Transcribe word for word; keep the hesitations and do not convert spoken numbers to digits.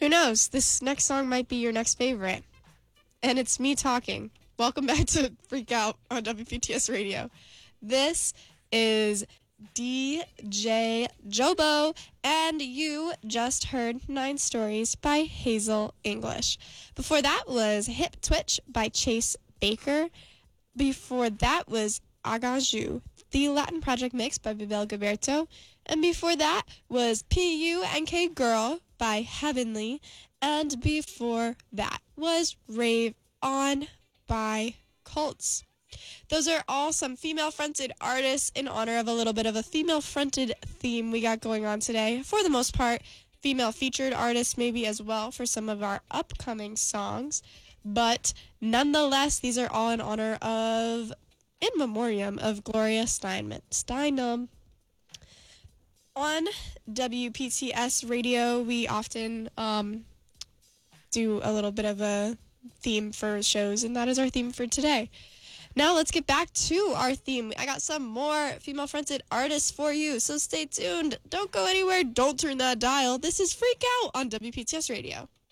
Who knows? This next song might be your next favorite. And it's me talking. Welcome back to Freak Out on W P T S Radio. This is D J Jobo, and you just heard Nine Stories by Hazel English. Before that was Hip Twitch by Chase Baker. Before that was Agaju, the Latin Project Mix by Bibel Gilberto. And before that was P U N K Girl by Heavenly. And before that was Rave On by Cults. Those are all some female-fronted artists in honor of a little bit of a female-fronted theme we got going on today. For the most part, female-featured artists maybe as well for some of our upcoming songs. But nonetheless, these are all in honor of, in memoriam of Gloria Steinem. Steinem. On W P T S Radio, we often um, do a little bit of a theme for shows, and that is our theme for today. Now let's get back to our theme. I got some more female-fronted artists for you, so stay tuned. Don't go anywhere. Don't turn that dial. This is Freak Out on W P T S Radio.